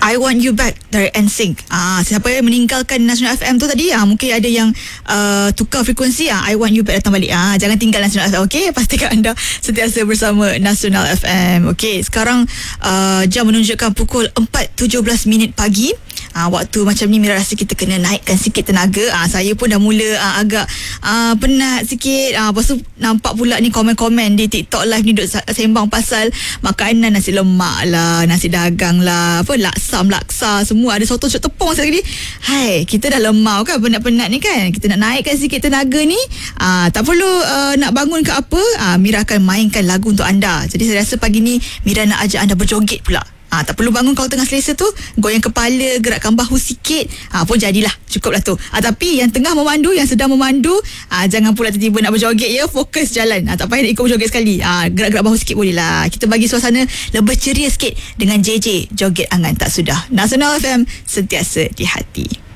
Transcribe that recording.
I Want You Back dari NSYNC. Siapa yang meninggalkan National FM tu tadi, mungkin ada yang tukar frekuensi, I Want You Back datang balik. Jangan tinggal National FM, okey? Pastikan anda sentiasa bersama National FM. Okey, sekarang jam menunjukkan pukul 4.17 pagi. Waktu macam ni Mira rasa kita kena naikkan sikit tenaga. Saya pun dah mula agak penat sikit. Lepas tu nampak pula ni komen-komen di TikTok live ni duk sembang pasal makanan, nasi lemak lah, nasi dagang lah, apa laksa semua, ada soto cok tepung sekali. Hai, kita dah lemau kan, penat-penat ni kan, kita nak naikkan sikit tenaga ni. Tak perlu nak bangun ke apa, Mira akan mainkan lagu untuk anda. Jadi saya rasa pagi ni Mira nak ajak anda berjoget pula. Tak perlu bangun kalau tengah selesa tu, goyang kepala, gerakkan bahu sikit, pun jadilah, cukuplah tu. Tapi yang tengah memandu, yang sedang memandu, jangan pula tiba-tiba nak berjoget ya, fokus jalan. Tak payah nak ikut berjoget sekali. Gerak-gerak bahu sikit boleh lah. Kita bagi suasana lebih ceria sikit dengan JJ, Joget Angan Tak Sudah. Nasional FM, sentiasa di hati.